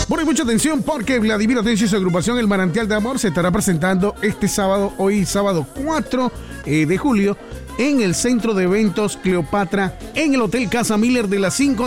Bueno, y mucha atención porque Vladimir Atencio y su agrupación El Manantial de Amor se estará presentando este sábado, hoy sábado 4 de julio, en el Centro de Eventos Cleopatra, en el Hotel Casa Miller de las 5